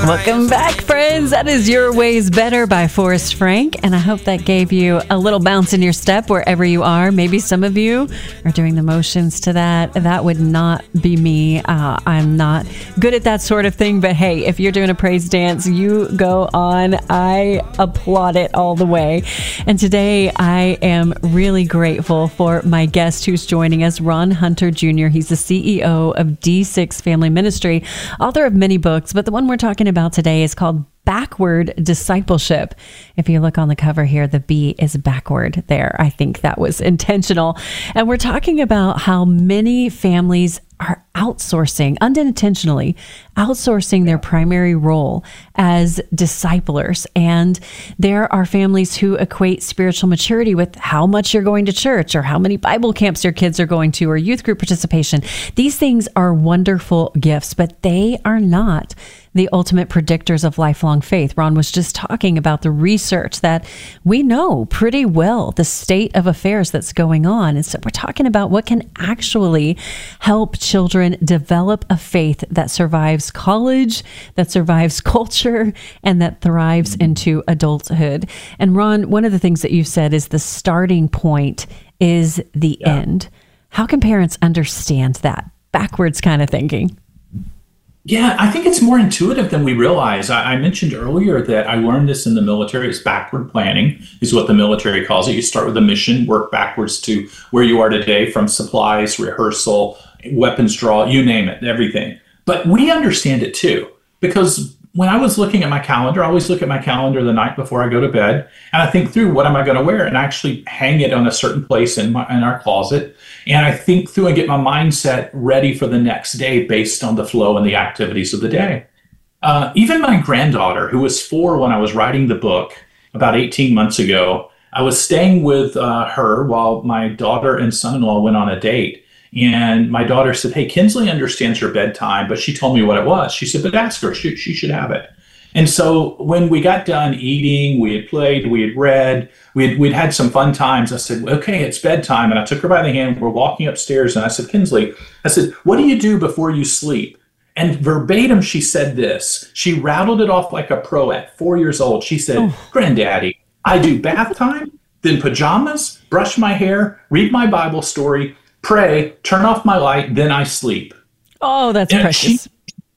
Welcome back, friends. That is Your Ways Better by Forrest Frank. And I hope that gave you a little bounce in your step wherever you are. Maybe some of you are doing the motions to that. That would not be me. I'm not good at that sort of thing. But hey, if you're doing a praise dance, you go on. I applaud it all the way. And today I am really grateful for my guest who's joining us, Ron Hunter Jr. He's the CEO of D6 Family Ministry, author of many books, but the one we're talking about today is called Backward Discipleship. If you look on the cover here, the B is backward there. I think that was intentional. And we're talking about how many families are outsourcing, unintentionally outsourcing their primary role as disciplers. And there are families who equate spiritual maturity with how much you're going to church or how many Bible camps your kids are going to or youth group participation. These things are wonderful gifts, but they are not the ultimate predictors of lifelong faith. Ron was just talking about the research that we know pretty well, the state of affairs that's going on. And so we're talking about what can actually help children develop a faith that survives college, that survives culture, and that thrives into adulthood. And Ron, one of the things that you said is the starting point is the end. How can parents understand that backwards kind of thinking? Yeah, I think it's more intuitive than we realize. I mentioned earlier that I learned this in the military. It's backward planning is what the military calls it. You start with a mission, work backwards to where you are today, from supplies, rehearsal, weapons draw, you name it, everything. But we understand it too, because when I was looking at my calendar, I always look at my calendar the night before I go to bed, and I think through what am I going to wear, and I actually hang it on a certain place in our closet, and I think through and get my mindset ready for the next day based on the flow and the activities of the day. Even my granddaughter, who was 4 when I was writing the book about 18 months ago, I was staying with her while my daughter and son-in-law went on a date. And my daughter said, "Hey, Kinsley understands her bedtime," but she told me what it was. She said, "But ask her, she should have it." And so when we got done eating, we had played, we had read, we'd had some fun times. I said, "Okay, it's bedtime." And I took her by the hand. We're walking upstairs. And I said, "Kinsley," I said, "what do you do before you sleep?" And verbatim, she said this. She rattled it off like a pro at 4 years old. She said, "Granddaddy, I do bath time, then pajamas, brush my hair, read my Bible story, pray, turn off my light, then I sleep." Oh, that's precious.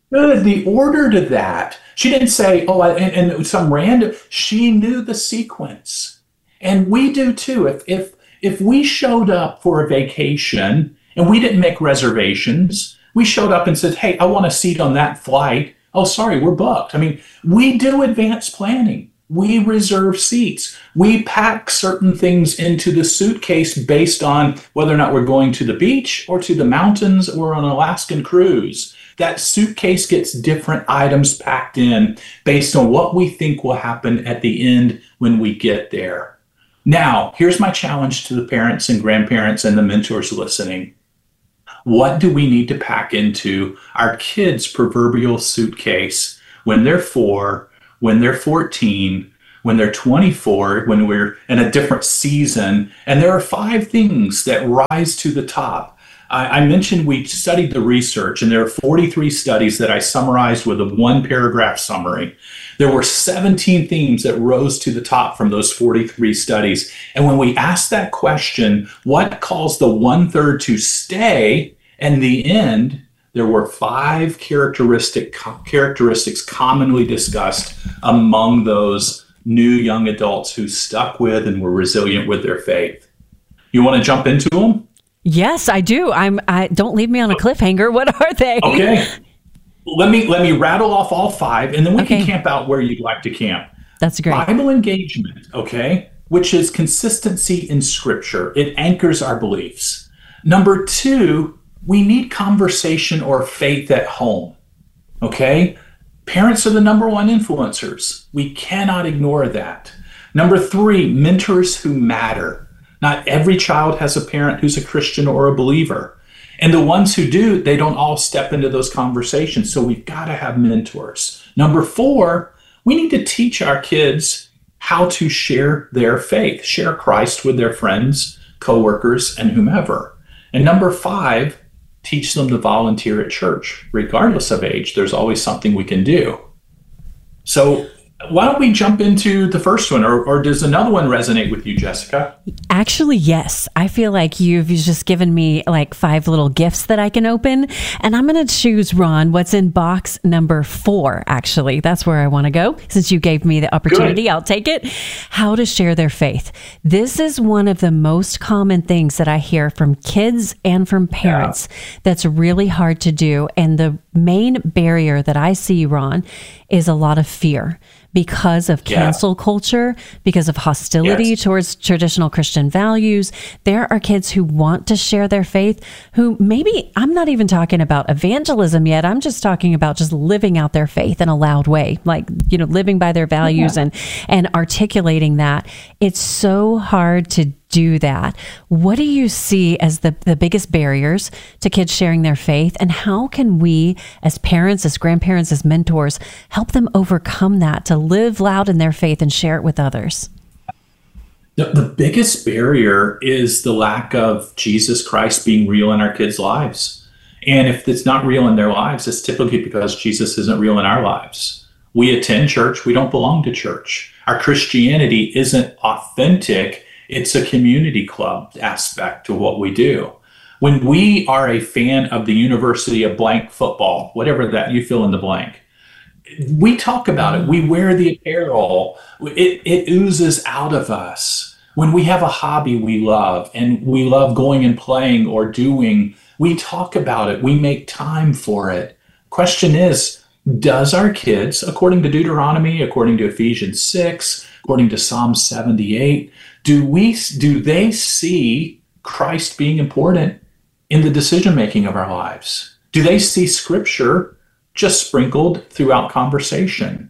The order to that. She didn't say, and some random, she knew the sequence. And we do too. If we showed up for a vacation and we didn't make reservations, we showed up and said, "Hey, I want a seat on that flight." "Oh, sorry, we're booked." I mean, we do advanced planning. We reserve seats. We pack certain things into the suitcase based on whether or not we're going to the beach or to the mountains or on an Alaskan cruise. That suitcase gets different items packed in based on what we think will happen at the end when we get there. Now, here's my challenge to the parents and grandparents and the mentors listening. What do we need to pack into our kids' proverbial suitcase when they're 4, when they're 14, when they're 24, when we're in a different season? And there are 5 things that rise to the top. I mentioned we studied the research, and there are 43 studies that I summarized with a 1-paragraph summary. There were 17 themes that rose to the top from those 43 studies. And when we asked that question, what caused the 1/3 to stay and the end, there were 5 characteristics commonly discussed among those new young adults who stuck with and were resilient with their faith. You want to jump into them? Yes, I do. I don't leave me on a cliffhanger. What are they? Okay. Let me rattle off all 5, and then we can camp out where you'd like to camp. That's great. Bible engagement, okay, which is consistency in Scripture. It anchors our beliefs. Number 2, we need conversation or faith at home, okay? Parents are the number 1 influencers. We cannot ignore that. Number 3, mentors who matter. Not every child has a parent who's a Christian or a believer. And the ones who do, they don't all step into those conversations. So we've got to have mentors. Number 4, we need to teach our kids how to share their faith, share Christ with their friends, coworkers, and whomever. And number 5, teach them to volunteer at church. Regardless of age, there's always something we can do. So why don't we jump into the first one, or does another one resonate with you, Jessica? Actually, yes. I feel like you've just given me like 5 little gifts that I can open. And I'm going to choose, Ron, what's in box number 4, actually. That's where I want to go. Since you gave me the opportunity, Good. I'll take it. How to share their faith. This is one of the most common things that I hear from kids and from parents that's really hard to do. And the main barrier that I see, Ron, is a lot of fear. Because of cancel culture, because of hostility towards traditional Christian values. There are kids who want to share their faith, who maybe, I'm not even talking about evangelism yet. I'm just talking about just living out their faith in a loud way, like, living by their values and articulating that. It's so hard to do that. What do you see as the biggest barriers to kids sharing their faith? And how can we, as parents, as grandparents, as mentors, help them overcome that, to live loud in their faith and share it with others? The biggest barrier is the lack of Jesus Christ being real in our kids' lives. And if it's not real in their lives, it's typically because Jesus isn't real in our lives. We attend church, we don't belong to church. Our Christianity isn't authentic. It's a community club aspect to what we do. When we are a fan of the University of blank football, whatever that, you fill in the blank, we talk about it. We wear the apparel. It oozes out of us. When we have a hobby we love and we love going and playing or doing, we talk about it. We make time for it. Question is, does our kids, according to Deuteronomy, according to Ephesians 6, according to Psalm 78, do they see Christ being important in the decision-making of our lives? Do they see Scripture just sprinkled throughout conversation?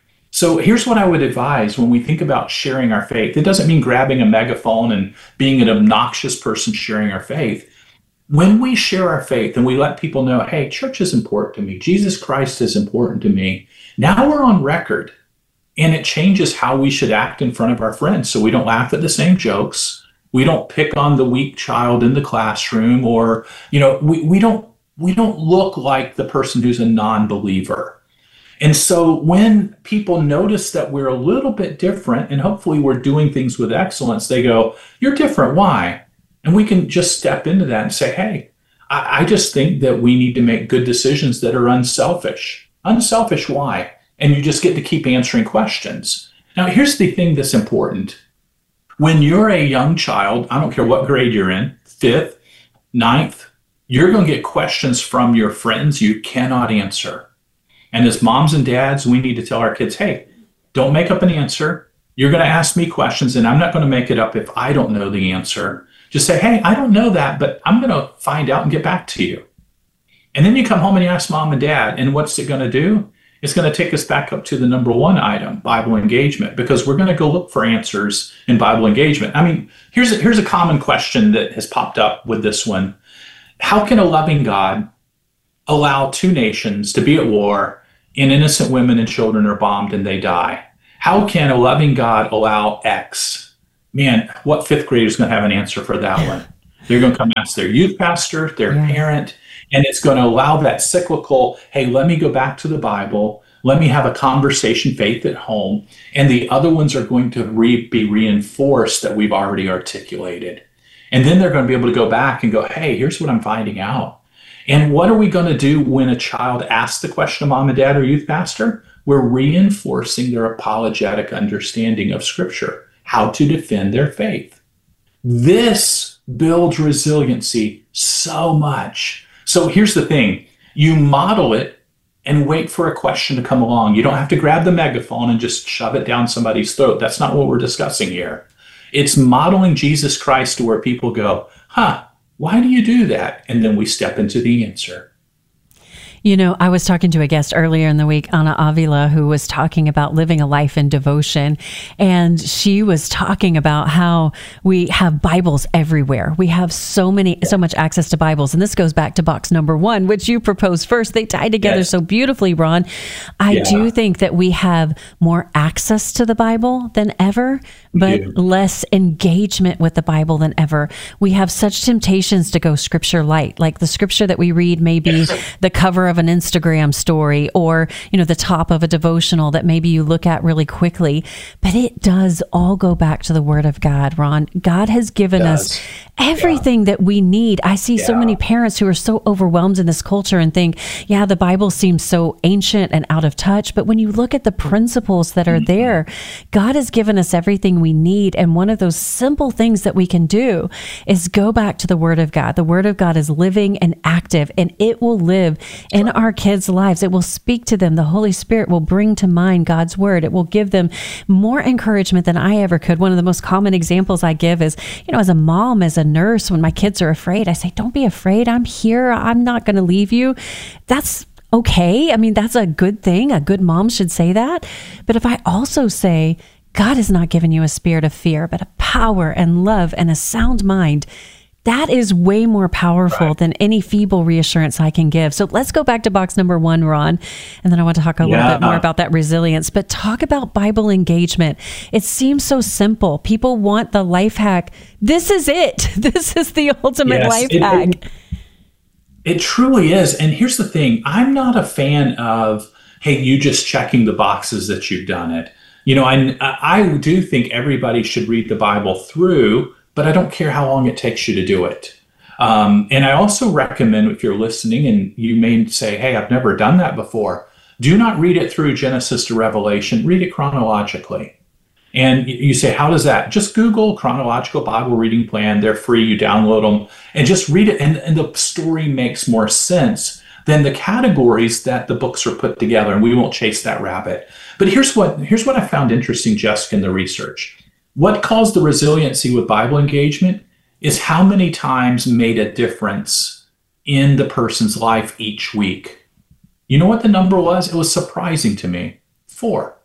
So here's what I would advise when we think about sharing our faith. It doesn't mean grabbing a megaphone and being an obnoxious person sharing our faith. When we share our faith and we let people know, hey, church is important to me, Jesus Christ is important to me, now we're on record. And it changes how we should act in front of our friends. So we don't laugh at the same jokes. We don't pick on the weak child in the classroom, or, we don't look like the person who's a non-believer. And so when people notice that we're a little bit different, and hopefully we're doing things with excellence, they go, you're different, why? And we can just step into that and say, hey, I just think that we need to make good decisions that are unselfish. Unselfish, why? And you just get to keep answering questions. Now, here's the thing that's important. When you're a young child, I don't care what grade you're in, 5th, 9th, you're going to get questions from your friends you cannot answer. And as moms and dads, we need to tell our kids, hey, don't make up an answer. You're going to ask me questions, and I'm not going to make it up if I don't know the answer. Just say, hey, I don't know that, but I'm going to find out and get back to you. And then you come home and you ask mom and dad, and what's it going to do? It's going to take us back up to the number 1 item, Bible engagement, because we're going to go look for answers in Bible engagement. I mean, here's a common question that has popped up with this one. How can a loving God allow 2 nations to be at war and innocent women and children are bombed and they die? How can a loving God allow X? Man, what 5th grader is going to have an answer for that one? They're going to come ask their youth pastor, their parent, and it's going to allow that cyclical, hey, let me go back to the Bible. Let me have a conversation faith at home. And the other ones are going to be reinforced that we've already articulated. And then they're going to be able to go back and go, hey, here's what I'm finding out. And what are we going to do when a child asks the question of mom and dad or youth pastor? We're reinforcing their apologetic understanding of Scripture, how to defend their faith. This builds resiliency so much. So here's the thing. You model it and wait for a question to come along. You don't have to grab the megaphone and just shove it down somebody's throat. That's not what we're discussing here. It's modeling Jesus Christ to where people go, why do you do that? And then we step into the answer. I was talking to a guest earlier in the week, Ana Avila, who was talking about living a life in devotion. And she was talking about how we have Bibles everywhere. We have so much access to Bibles. And this goes back to box number 1, which you proposed first. They tie together so beautifully, Ron. I do think that we have more access to the Bible than ever, but less engagement with the Bible than ever. We have such temptations to go Scripture light. Like the Scripture that we read may be the cover of of an Instagram story or, the top of a devotional that maybe you look at really quickly. But it does all go back to the Word of God, Ron. God has given us everything that we need. I see so many parents who are so overwhelmed in this culture and think, the Bible seems so ancient and out of touch. But when you look at the principles that are there, God has given us everything we need. And one of those simple things that we can do is go back to the Word of God. The Word of God is living and active, and it will live in our kids' lives. It will speak to them. The Holy Spirit will bring to mind God's Word. It will give them more encouragement than I ever could. One of the most common examples I give is, as a mom, as a nurse, when my kids are afraid, I say, don't be afraid. I'm here. I'm not going to leave you. That's okay. I mean, that's a good thing. A good mom should say that. But if I also say, God has not given you a spirit of fear, but a power and love and a sound mind, that is way more powerful than any feeble reassurance I can give. So let's go back to box number 1, Ron. And then I want to talk a little bit more about that resilience, but talk about Bible engagement. It seems so simple. People want the life hack. This is it. This is the ultimate life hack. It truly is. And here's the thing. I'm not a fan of, hey, you just checking the boxes that you've done it. I do think everybody should read the Bible through, but I don't care how long it takes you to do it. And I also recommend, if you're listening and you may say, hey, I've never done that before, do not read it through Genesis to Revelation. Read it chronologically. And you say, how does that? Just Google Chronological Bible Reading Plan. They're free. You download them and just read it. And the story makes more sense than the categories that the books are put together. And we won't chase that rabbit. But here's what I found interesting, Jessica, in the research. What caused the resiliency with Bible engagement is how many times made a difference in the person's life each week. You know what the number was? It was surprising to me. 4.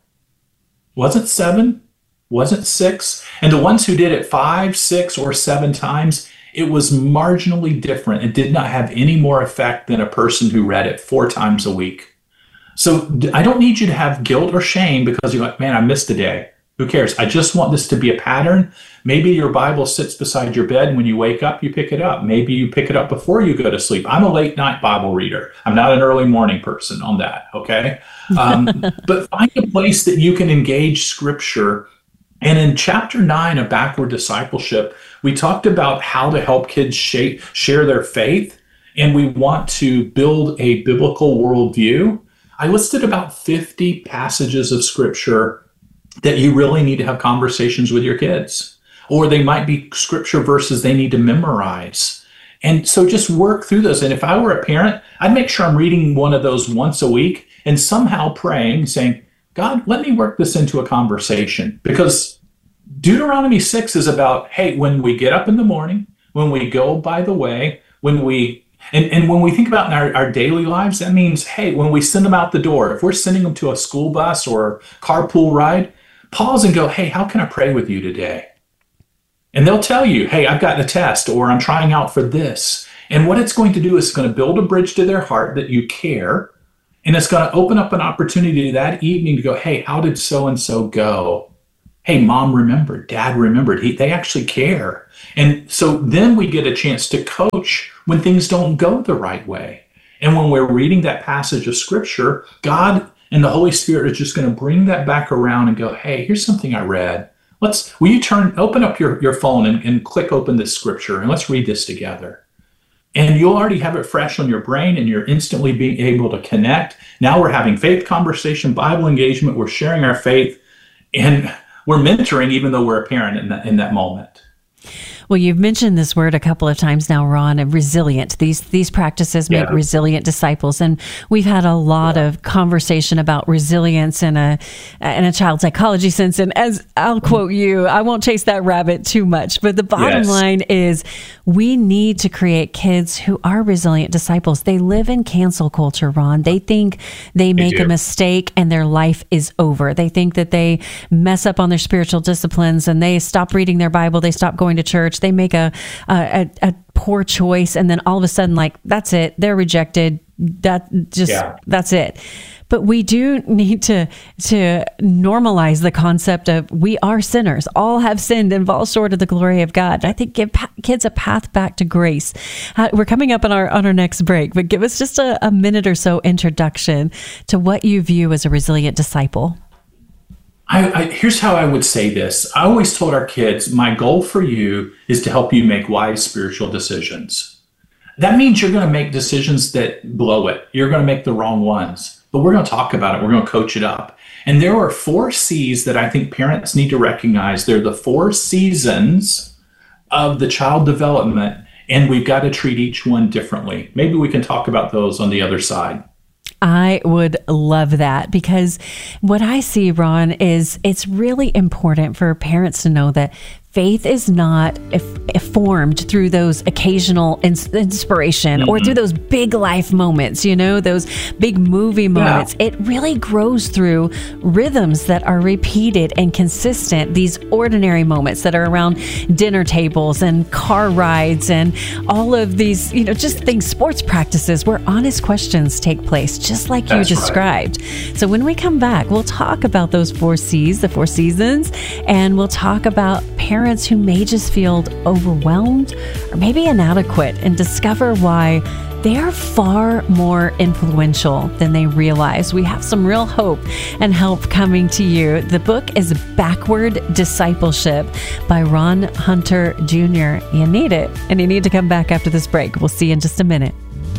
Wasn't 7? Wasn't 6? And the ones who did it 5, 6, or 7 times, it was marginally different. It did not have any more effect than a person who read it 4 times a week. So I don't need you to have guilt or shame because you're like, man, I missed a day. Who cares? I just want this to be a pattern. Maybe your Bible sits beside your bed, and when you wake up, you pick it up. Maybe you pick it up before you go to sleep. I'm a late night Bible reader. I'm not an early morning person on that, okay? But find a place that you can engage Scripture. And in chapter 9 of Backward Discipleship, we talked about how to help kids share their faith, and we want to build a biblical worldview. I listed about 50 passages of Scripture that you really need to have conversations with your kids, or they might be Scripture verses they need to memorize. And so just work through those. And if I were a parent, I'd make sure I'm reading one of those once a week and somehow praying, saying, God, let me work this into a conversation. Because Deuteronomy 6 is about, hey, when we get up in the morning, when we go by the way, when we when we think about in our daily lives, that means, hey, when we send them out the door, if we're sending them to a school bus or carpool ride, pause and go, hey, how can I pray with you today? And they'll tell you, hey, I've got a test, or I'm trying out for this. And what it's going to do is it's going to build a bridge to their heart that you care. And it's going to open up an opportunity that evening to go, hey, how did so-and-so go? Hey, mom remembered, dad remembered. They actually care. And so then we get a chance to coach when things don't go the right way. And when we're reading that passage of Scripture, God and the Holy Spirit is just going to bring that back around and go, hey, here's something I read. Will you open up your phone and click open this Scripture, and let's read this together. And you'll already have it fresh on your brain, and you're instantly being able to connect. Now we're having faith conversation, Bible engagement. We're sharing our faith, and we're mentoring, even though we're a parent in that moment. Well, you've mentioned this word a couple of times now, Ron, of resilient. These practices make resilient disciples. And we've had a lot of conversation about resilience in a child psychology sense. And as I'll quote you, I won't chase that rabbit too much, but the bottom line is we need to create kids who are resilient disciples. They live in cancel culture, Ron. They think they make a mistake and their life is over. They think that they mess up on their spiritual disciplines and they stop reading their Bible. They stop going to church. They make a poor choice, and then all of a sudden, like, that's it. They're rejected. That's it. But we do need to normalize the concept of we are sinners. All have sinned and fall short of the glory of God. I think give kids a path back to grace. We're coming up on our next break, but give us just a minute or so introduction to what you view as a resilient disciple. Here's how I would say this. I always told our kids, my goal for you is to help you make wise spiritual decisions. That means you're going to make decisions that blow it. You're going to make the wrong ones, but we're going to talk about it. We're going to coach it up. And there are 4 C's that I think parents need to recognize. They're the 4 seasons of the child development, and we've got to treat each one differently. Maybe we can talk about those on the other side. I would love that, because what I see, Ron, is it's really important for parents to know that faith is not formed through those occasional inspiration or through those big life moments, those big movie moments. Yeah. It really grows through rhythms that are repeated and consistent, these ordinary moments that are around dinner tables and car rides and all of these, just things, sports practices where honest questions take place, just like you described. Right. So when we come back, we'll talk about those 4 C's, the 4 seasons, and we'll talk about parents who may just feel overwhelmed or maybe inadequate, and discover why they are far more influential than they realize. We have some real hope and help coming to you. The book is Backward Discipleship by Ron Hunter Jr. You need it, and you need to come back after this break. We'll see you in just a minute.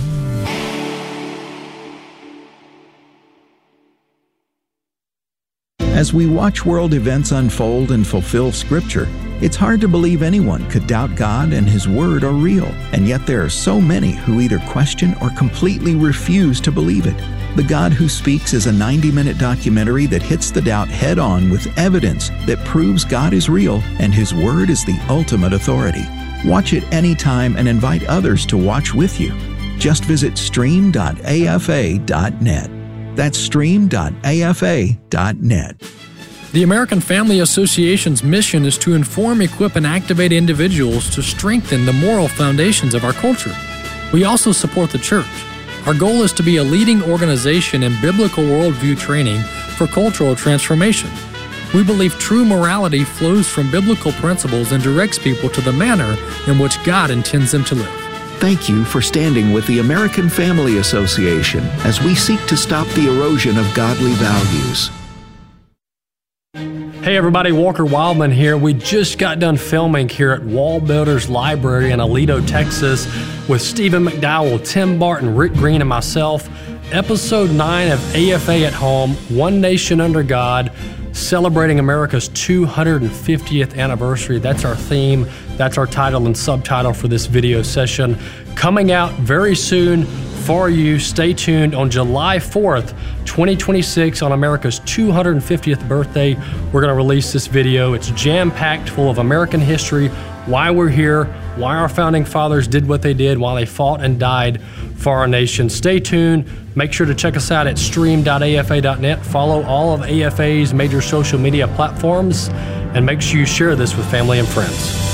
As we watch world events unfold and fulfill Scripture, it's hard to believe anyone could doubt God and His Word are real, and yet there are so many who either question or completely refuse to believe it. The God Who Speaks is a 90-minute documentary that hits the doubt head-on with evidence that proves God is real and His Word is the ultimate authority. Watch it anytime and invite others to watch with you. Just visit stream.afa.net. That's stream.afa.net. The American Family Association's mission is to inform, equip, and activate individuals to strengthen the moral foundations of our culture. We also support the church. Our goal is to be a leading organization in biblical worldview training for cultural transformation. We believe true morality flows from biblical principles and directs people to the manner in which God intends them to live. Thank you for standing with the American Family Association as we seek to stop the erosion of godly values. Hey everybody, Walker Wildman here. We just got done filming here at Wall Builders Library in Aledo, Texas with Stephen McDowell, Tim Barton, Rick Green, and myself. Episode 9 of AFA at Home, One Nation Under God, celebrating America's 250th anniversary. That's our theme. That's our title and subtitle for this video session. Coming out very soon for you. Stay tuned. On July 4th, 2026, on America's 250th birthday, we're going to release this video. It's jam-packed full of American history, why we're here, why our founding fathers did what they did, why they fought and died for our nation. Stay tuned. Make sure to check us out at stream.afa.net. Follow all of AFA's major social media platforms, and make sure you share this with family and friends.